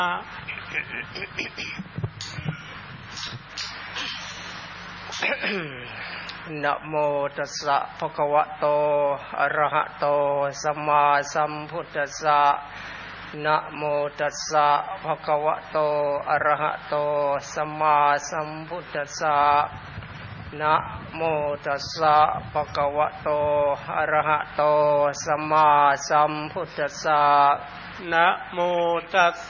นะโมตัสสะภะคะวะโตอะระหะโตสัมมาสัมพุทธัสสะนะโมตัสสะภะคะวะโตอะระหะโตสัมมาสัมพุทธัสสะนะโมตัสสะภะคะวะโตอะระหะโตสัมมาสัมพุทธัสสะนะโมตัส